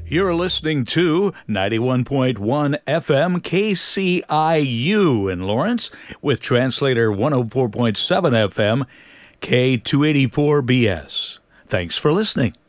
You're listening to 91.1 FM KCIU in Lawrence with translator 104.7 FM K284BS. Thanks for listening.